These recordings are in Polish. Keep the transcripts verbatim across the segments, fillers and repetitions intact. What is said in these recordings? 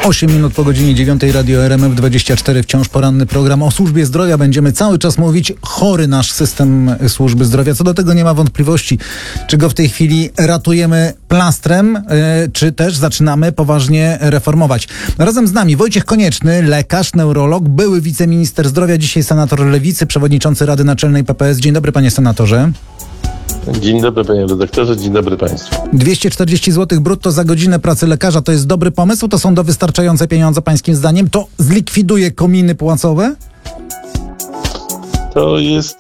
osiem minut po godzinie dziewiątej, Radio R M F dwadzieścia cztery, wciąż poranny program o służbie zdrowia. Będziemy cały czas mówić, chory nasz system służby zdrowia. Co do tego nie ma wątpliwości, czy go w tej chwili ratujemy plastrem, yy, czy też zaczynamy poważnie reformować. Razem z nami Wojciech Konieczny, lekarz, neurolog, były wiceminister zdrowia, dzisiaj senator Lewicy, przewodniczący Rady Naczelnej P P S. Dzień dobry, panie senatorze. Dzień dobry, panie redaktorze, dzień dobry państwu. dwieście czterdzieści złotych brutto za godzinę pracy lekarza to jest dobry pomysł? To są do wystarczające pieniądze pańskim zdaniem? To zlikwiduje kominy płacowe? To jest,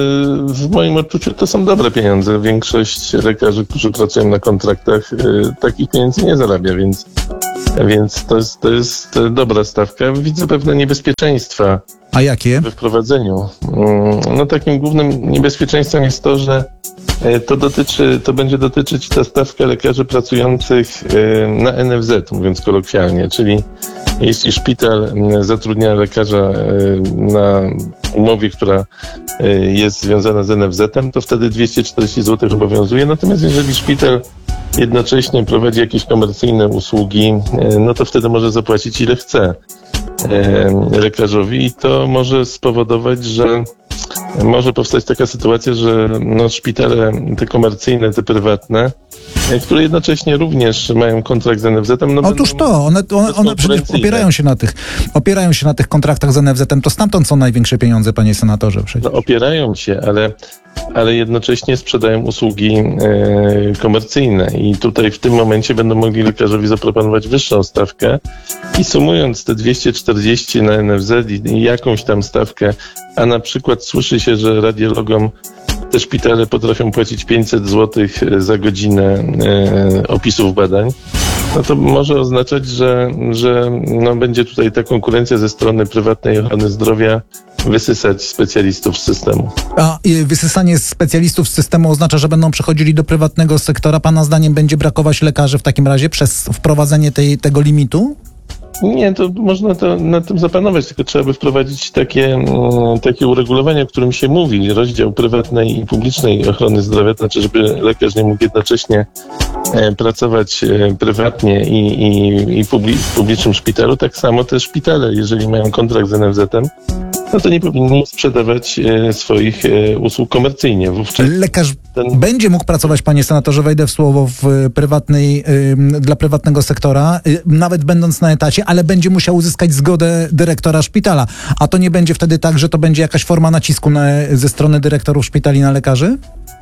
w moim odczuciu, to są dobre pieniądze. Większość lekarzy, którzy pracują na kontraktach, takich pieniędzy nie zarabia, więc, więc to jest, to jest dobra stawka. Widzę pewne niebezpieczeństwa. A jakie? We wprowadzeniu. No takim głównym niebezpieczeństwem jest to, że to dotyczy, to będzie dotyczyć ta stawka lekarzy pracujących na N F Z, mówiąc kolokwialnie, czyli jeśli szpital zatrudnia lekarza na umowie, która jest związana z N F Z-em, to wtedy dwieście czterdzieści złotych obowiązuje. Natomiast jeżeli szpital jednocześnie prowadzi jakieś komercyjne usługi, no to wtedy może zapłacić ile chce lekarzowi i to może spowodować, że może powstać taka sytuacja, że no, szpitale te komercyjne, te prywatne, które jednocześnie również mają kontrakt z N F Z-em. No Otóż to, one, one, one przecież opierają się na tych, opierają się na tych kontraktach z N F Z-em. To stamtąd są największe pieniądze, panie senatorze. Przecież. No, opierają się, ale, ale jednocześnie sprzedają usługi e, komercyjne i tutaj w tym momencie będą mogli lekarzowi zaproponować wyższą stawkę i sumując te dwieście czterdzieści na N F Z i, i jakąś tam stawkę, a na przykład słyszy się, że radiologom te szpitale potrafią płacić pięćset złotych za godzinę e, opisów badań, no to może oznaczać, że, że no, będzie tutaj ta konkurencja ze strony prywatnej ochrony zdrowia wysysać specjalistów z systemu. A wysysanie specjalistów z systemu oznacza, że będą przechodzili do prywatnego sektora. Pana zdaniem będzie brakować lekarzy w takim razie przez wprowadzenie tej, tego limitu? Nie, to można to, nad tym zapanować, tylko trzeba by wprowadzić takie, takie uregulowanie, o którym się mówi, rozdział prywatnej i publicznej ochrony zdrowia, to znaczy, żeby lekarz nie mógł jednocześnie pracować prywatnie i, i, i publi- w publicznym szpitalu. Tak samo te szpitale, jeżeli mają kontrakt z N F Z-em, no to nie powinni sprzedawać e, swoich e, usług komercyjnie. Wówczas lekarz ten... będzie mógł pracować, panie senatorze, wejdę w słowo, w prywatnej, y, dla prywatnego sektora, y, nawet będąc na etacie, ale będzie musiał uzyskać zgodę dyrektora szpitala. A to nie będzie wtedy tak, że to będzie jakaś forma nacisku na, ze strony dyrektorów szpitali na lekarzy?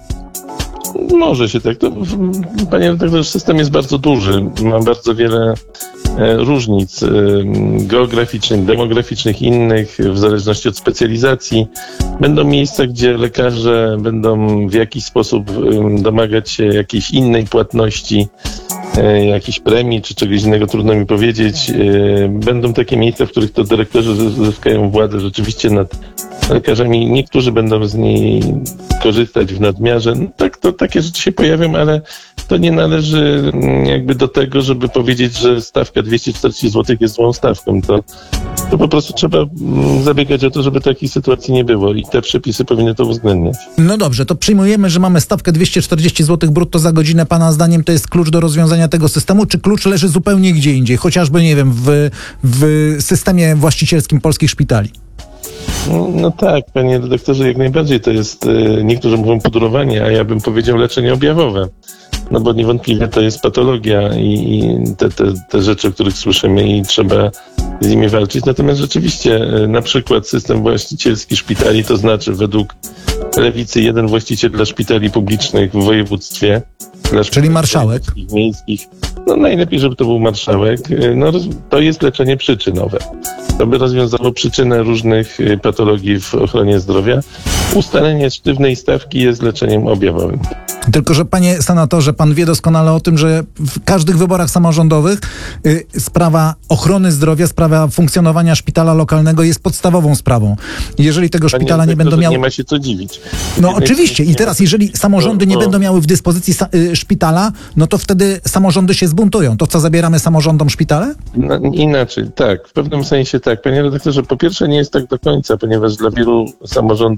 Może się tak. To, panie redaktorze, system jest bardzo duży. Ma bardzo wiele e, różnic e, geograficznych, demograficznych, innych, w zależności od specjalizacji. Będą miejsca, gdzie lekarze będą w jakiś sposób e, domagać się jakiejś innej płatności, e, jakiejś premii czy czegoś innego, trudno mi powiedzieć. E, będą takie miejsca, w których to dyrektorzy zyskają władzę rzeczywiście nad lekarzami. Niektórzy będą z niej korzystać w nadmiarze. No tak, to takie rzeczy się pojawią, ale to nie należy jakby do tego, żeby powiedzieć, że stawka dwieście czterdzieści złotych jest złą stawką. To, to po prostu trzeba zabiegać o to, żeby takiej sytuacji nie było i te przepisy powinny to uwzględniać. No dobrze, to przyjmujemy, że mamy stawkę dwieście czterdzieści złotych brutto za godzinę. Pana zdaniem to jest klucz do rozwiązania tego systemu, czy klucz leży zupełnie gdzie indziej? Chociażby, nie wiem, w, w systemie właścicielskim polskich szpitali. No tak, panie redaktorze, jak najbardziej to jest, niektórzy mówią pudrowanie, a ja bym powiedział leczenie objawowe. No bo niewątpliwie to jest patologia i, i te, te, te rzeczy, o których słyszymy i trzeba z nimi walczyć. Natomiast rzeczywiście na przykład system właścicielski szpitali, to znaczy według Lewicy jeden właściciel dla szpitali publicznych w województwie. Dla Czyli marszałek. Miejskich. No najlepiej, żeby to był marszałek. No to jest leczenie przyczynowe. To by rozwiązało przyczynę różnych patologii w ochronie zdrowia. Ustalenie sztywnej stawki jest leczeniem objawowym. Tylko że panie senatorze, pan wie doskonale o tym, że w każdych wyborach samorządowych y, sprawa ochrony zdrowia, sprawa funkcjonowania szpitala lokalnego jest podstawową sprawą. Jeżeli tego Panie szpitala nie będą miały... Nie ma się co dziwić. No nie oczywiście. I teraz jeżeli samorządy nie to, będą miały w dyspozycji sa- y, szpitala, no to wtedy samorządy się zbuntują. To co, zabieramy samorządom szpitale? No, inaczej, tak. W pewnym sensie tak. Panie redaktorze, po pierwsze nie jest tak do końca, ponieważ dla wielu samorządów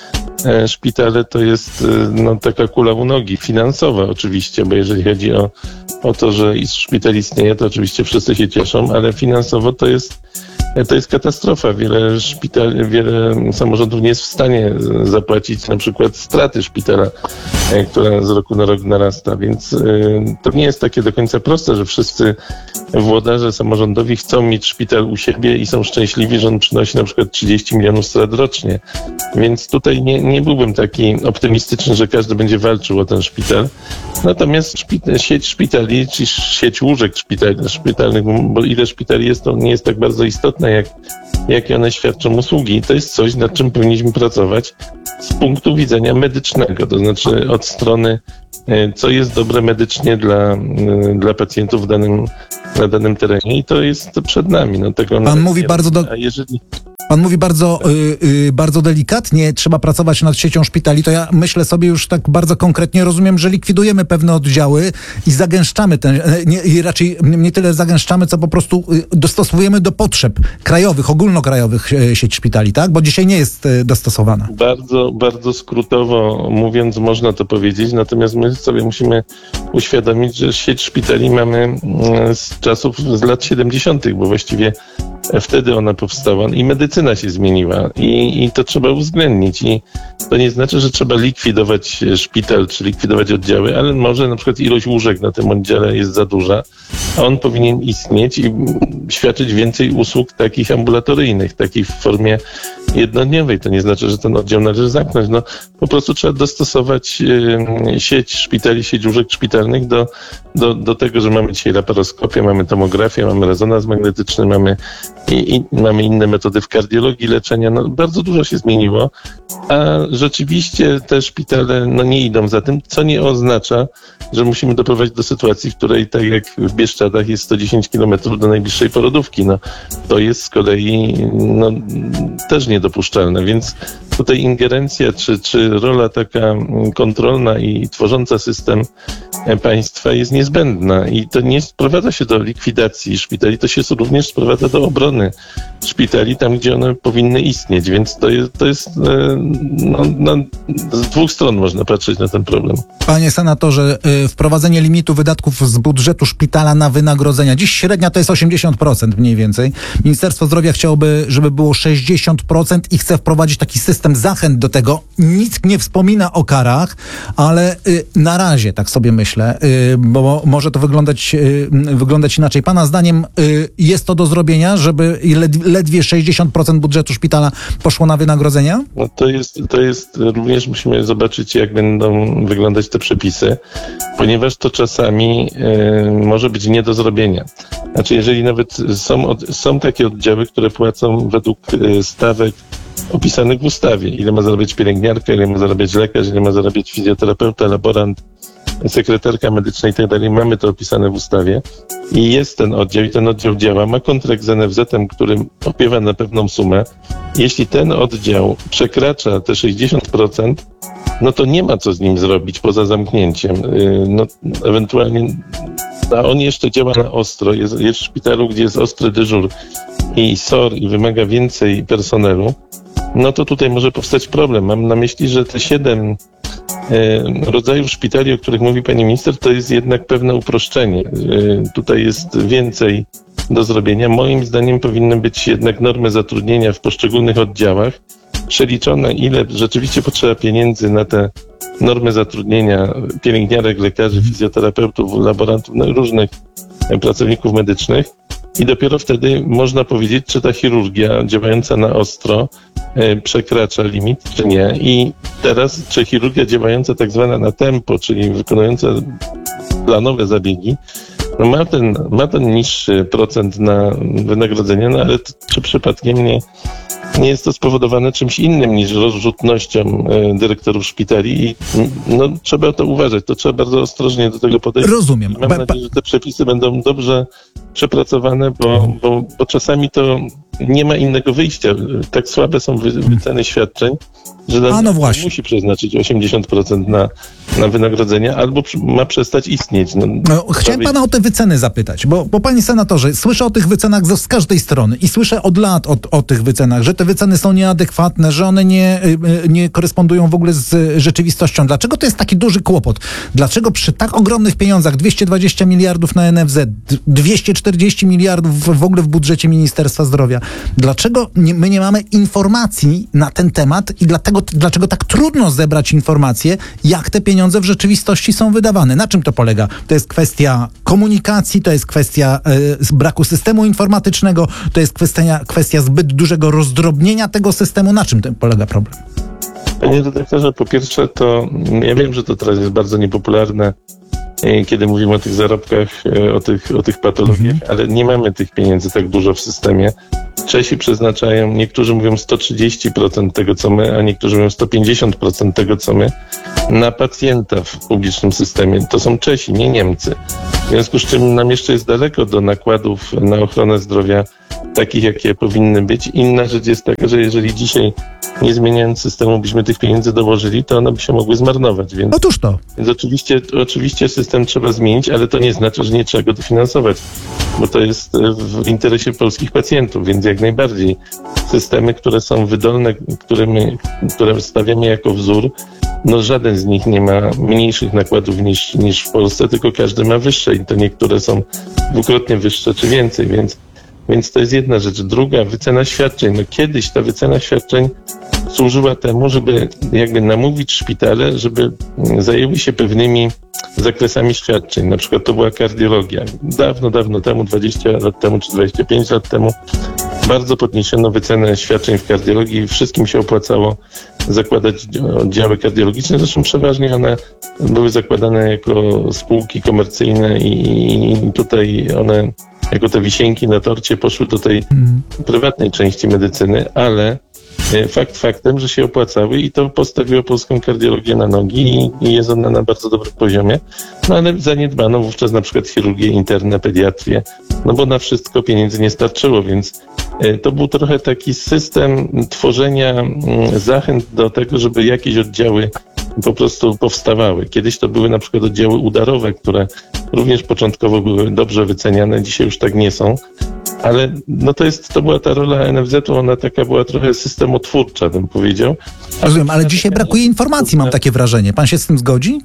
e, szpitale to jest e, no, taka kula u nogi, finansowa oczywiście, bo jeżeli chodzi o, o to, że i szpital istnieje, to oczywiście wszyscy się cieszą, ale finansowo to jest To jest katastrofa. Wiele szpitali, wiele samorządów nie jest w stanie zapłacić na przykład straty szpitala, która z roku na rok narasta, więc to nie jest takie do końca proste, że wszyscy włodarze samorządowi chcą mieć szpital u siebie i są szczęśliwi, że on przynosi na przykład trzydzieści milionów strat rocznie. Więc tutaj nie, nie byłbym taki optymistyczny, że każdy będzie walczył o ten szpital. Natomiast szpit- sieć szpitali, czy sieć łóżek szpital- szpitalnych, bo ile szpitali jest, to nie jest tak bardzo istotne, jak, jakie one świadczą usługi. To jest coś, nad czym powinniśmy pracować z punktu widzenia medycznego, to znaczy od strony, co jest dobre medycznie dla, dla pacjentów w danym, na danym terenie i to jest przed nami. No, tego Pan mówi bardzo do... A jeżeli... Pan mówi bardzo, y, y, bardzo delikatnie, trzeba pracować nad siecią szpitali, to ja myślę sobie już tak bardzo konkretnie, rozumiem, że likwidujemy pewne oddziały i zagęszczamy ten, nie, i raczej nie tyle zagęszczamy, co po prostu y, dostosowujemy do potrzeb krajowych, ogólnokrajowych y, sieć szpitali, tak? Bo dzisiaj nie jest y, dostosowana. Bardzo, bardzo skrótowo mówiąc można to powiedzieć, natomiast my sobie musimy uświadomić, że sieć szpitali mamy z czasów, z lat siedemdziesiątych, bo właściwie wtedy ona powstała i medycyna się zmieniła i, i to trzeba uwzględnić i to nie znaczy, że trzeba likwidować szpital czy likwidować oddziały, ale może na przykład ilość łóżek na tym oddziale jest za duża, a on powinien istnieć i świadczyć więcej usług takich ambulatoryjnych, takich w formie jednodniowej. To nie znaczy, że ten oddział należy zamknąć. No, po prostu trzeba dostosować y, sieć szpitali, sieć łóżek szpitalnych do, do, do tego, że mamy dzisiaj laparoskopię, mamy tomografię, mamy rezonans magnetyczny, mamy, i, i, mamy inne metody w kardiologii leczenia. No, bardzo dużo się zmieniło, a rzeczywiście te szpitale no, nie idą za tym, co nie oznacza, że musimy doprowadzić do sytuacji, w której tak jak w Bieszczadach jest sto dziesięć kilometrów do najbliższej porodówki. No, to jest z kolei no, też niedopuszczalne, więc tutaj ingerencja czy, czy rola taka kontrolna i tworząca system państwa jest niezbędna i to nie sprowadza się do likwidacji szpitali, to się również sprowadza do obrony szpitali tam, gdzie one powinny istnieć, więc to jest, to jest no, no, z dwóch stron można patrzeć na ten problem. Panie senatorze, wprowadzenie limitu wydatków z budżetu szpitala na wynagrodzenia. Dziś średnia to jest osiemdziesiąt procent mniej więcej. Ministerstwo Zdrowia chciałoby, żeby było sześćdziesiąt procent i chce wprowadzić taki system zachęt do tego. Nic nie wspomina o karach, ale na razie, tak sobie myślę, bo może to wyglądać, wyglądać inaczej. Pana zdaniem jest to do zrobienia, żeby ledwie sześćdziesiąt procent budżetu szpitala poszło na wynagrodzenia? No to jest, to jest również musimy zobaczyć, jak będą wyglądać te przepisy, ponieważ to czasami y, może być nie do zrobienia. Znaczy, jeżeli nawet są, od, są takie oddziały, które płacą według y, stawek opisanych w ustawie, ile ma zarabiać pielęgniarka, ile ma zarabiać lekarz, ile ma zarabiać fizjoterapeuta, laborant, sekretarka medyczna i tak dalej. Mamy to opisane w ustawie i jest ten oddział i ten oddział działa, ma kontrakt z N F Z-em, który opiewa na pewną sumę. Jeśli ten oddział przekracza te sześćdziesiąt procent, no to nie ma co z nim zrobić poza zamknięciem. No, ewentualnie, a on jeszcze działa na ostro, jest, jest w szpitalu, gdzie jest ostry dyżur i S O R i wymaga więcej personelu, no to tutaj może powstać problem. Mam na myśli, że te siedem e, rodzajów szpitali, o których mówi pani minister, to jest jednak pewne uproszczenie. E, tutaj jest więcej do zrobienia. Moim zdaniem powinny być jednak normy zatrudnienia w poszczególnych oddziałach, przeliczone, ile rzeczywiście potrzeba pieniędzy na te normy zatrudnienia pielęgniarek, lekarzy, fizjoterapeutów, laborantów, no, różnych pracowników medycznych i dopiero wtedy można powiedzieć, czy ta chirurgia działająca na ostro e, przekracza limit, czy nie. I teraz, czy chirurgia działająca tak zwana na tempo, czyli wykonująca planowe zabiegi, no ma ten, ma ten niższy procent na wynagrodzenie, no ale to, czy przypadkiem nie nie jest to spowodowane czymś innym niż rozrzutnością e, dyrektorów szpitali i no, trzeba to uważać, to trzeba bardzo ostrożnie do tego podejść. Rozumiem. I mam ba- nadzieję, że te przepisy będą dobrze przepracowane, bo, bo, bo czasami to nie ma innego wyjścia. Tak słabe są wy- wyceny świadczeń, że A no właśnie. musi przeznaczyć osiemdziesiąt procent na na wynagrodzenia, albo przy, ma przestać istnieć. No, No, chciałem pana o te wyceny zapytać, bo, bo panie senatorze, słyszę o tych wycenach z, z każdej strony i słyszę od lat o, o tych wycenach, że te wyceny są nieadekwatne, że one nie, nie korespondują w ogóle z rzeczywistością. Dlaczego to jest taki duży kłopot? Dlaczego przy tak ogromnych pieniądzach, dwieście dwadzieścia miliardów na N F Z, dwieście czterdzieści miliardów w, w ogóle w budżecie Ministerstwa Zdrowia, dlaczego nie, my nie mamy informacji na ten temat i dlatego, dlaczego tak trudno zebrać informacje, jak te pieniądze w rzeczywistości są wydawane? Na czym to polega? To jest kwestia komunikacji, to jest kwestia y, braku systemu informatycznego, to jest kwestia, kwestia zbyt dużego rozdrobnienia tego systemu. Na czym ten polega problem? Panie redaktorze, po pierwsze to, ja wiem, że to teraz jest bardzo niepopularne, kiedy mówimy o tych zarobkach, o tych, o tych patologiach, mhm. ale nie mamy tych pieniędzy tak dużo w systemie. Czesi przeznaczają, niektórzy mówią sto trzydzieści procent tego, co my, a niektórzy mówią sto pięćdziesiąt procent tego, co my, na pacjenta w publicznym systemie. To są Czesi, nie Niemcy. W związku z czym nam jeszcze jest daleko do nakładów na ochronę zdrowia takich, jakie powinny być. Inna rzecz jest taka, że jeżeli dzisiaj, nie zmieniając systemu, byśmy tych pieniędzy dołożyli, to one by się mogły zmarnować. Więc, Otóż to. Więc oczywiście, oczywiście system trzeba zmienić, ale to nie znaczy, że nie trzeba go dofinansować, bo to jest w interesie polskich pacjentów, więc jak najbardziej systemy, które są wydolne, które my, które stawiamy jako wzór, no żaden z nich nie ma mniejszych nakładów niż, niż w Polsce, tylko każdy ma wyższe i to niektóre są dwukrotnie wyższe czy więcej, więc Więc to jest jedna rzecz. Druga, wycena świadczeń. No kiedyś ta wycena świadczeń służyła temu, żeby jakby namówić szpitale, żeby zajęły się pewnymi zakresami świadczeń. Na przykład to była kardiologia. Dawno, dawno temu, dwadzieścia lat temu czy dwadzieścia pięć lat temu, bardzo podniesiono wycenę świadczeń w kardiologii. Wszystkim się opłacało zakładać oddziały kardiologiczne. Zresztą przeważnie one były zakładane jako spółki komercyjne i tutaj one jako te wisienki na torcie poszły do tej hmm. prywatnej części medycyny, ale fakt faktem, że się opłacały i to postawiło polską kardiologię na nogi i, i jest ona na bardzo dobrym poziomie, no ale zaniedbano wówczas na przykład chirurgię interne, pediatrię, no bo na wszystko pieniędzy nie starczyło, więc to był trochę taki system tworzenia zachęt do tego, żeby jakieś oddziały po prostu powstawały. Kiedyś to były na przykład oddziały udarowe, które również początkowo były dobrze wyceniane, dzisiaj już tak nie są, ale no to jest, to była ta rola N F Z-u, ona taka była trochę systemotwórcza, bym powiedział. Rozumiem, ale dzisiaj brakuje informacji, mam takie wrażenie. Pan się z tym zgodzi?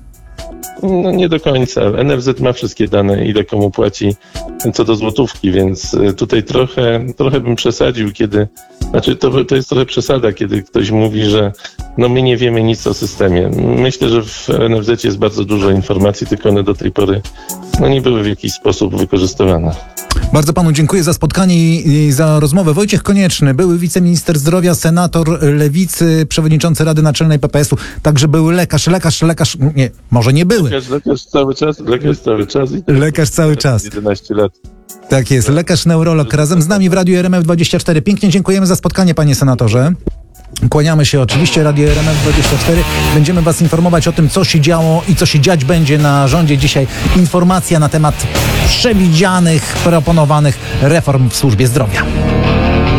No nie do końca. N F Z ma wszystkie dane, ile komu płaci co do złotówki, więc tutaj trochę, trochę bym przesadził, kiedy, znaczy to, to jest trochę przesada, kiedy ktoś mówi, że no my nie wiemy nic o systemie. Myślę, że w N F Z jest bardzo dużo informacji, tylko one do tej pory no nie były w jakiś sposób wykorzystywane. Bardzo panu dziękuję za spotkanie i za rozmowę. Wojciech Konieczny, były wiceminister zdrowia, senator Lewicy, przewodniczący Rady Naczelnej P P S-u, także był lekarz, lekarz, lekarz, nie, może nie były. Lekarz, lekarz cały czas, lekarz cały czas. I lekarz cały czas. jedenaście lat. Tak jest, lekarz neurolog razem z nami w Radiu R M F dwadzieścia cztery. Pięknie dziękujemy za spotkanie, panie senatorze. Kłaniamy się oczywiście, Radio R M F dwadzieścia cztery. Będziemy was informować o tym, co się działo i co się dziać będzie na rządzie. Dzisiaj informacja na temat przewidzianych, proponowanych reform w służbie zdrowia.